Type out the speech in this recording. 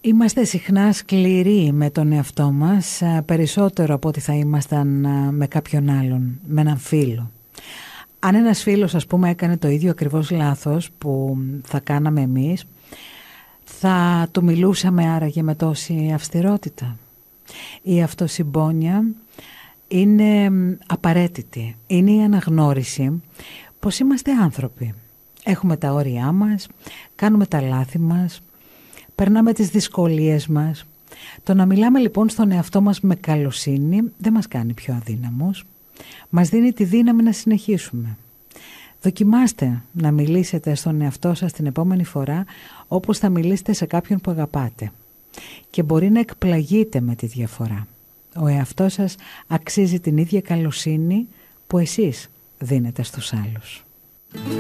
Είμαστε συχνά σκληροί με τον εαυτό μας, περισσότερο από ό,τι θα ήμασταν με κάποιον άλλον, με έναν φίλο. Αν ένας φίλος, ας πούμε, έκανε το ίδιο ακριβώς λάθος που θα κάναμε εμείς, θα του μιλούσαμε άραγε με τόση αυστηρότητα? Η αυτοσυμπόνια είναι απαραίτητη. Είναι η αναγνώριση πως είμαστε άνθρωποι. Έχουμε τα όρια μας, κάνουμε τα λάθη μας, περνάμε τις δυσκολίες μας. Το να μιλάμε λοιπόν στον εαυτό μας με καλοσύνη δεν μας κάνει πιο αδύναμους. Μας δίνει τη δύναμη να συνεχίσουμε. Δοκιμάστε να μιλήσετε στον εαυτό σας την επόμενη φορά όπως θα μιλήσετε σε κάποιον που αγαπάτε. Και μπορεί να εκπλαγείτε με τη διαφορά. Ο εαυτός σας αξίζει την ίδια καλοσύνη που εσείς δίνετε στους άλλους.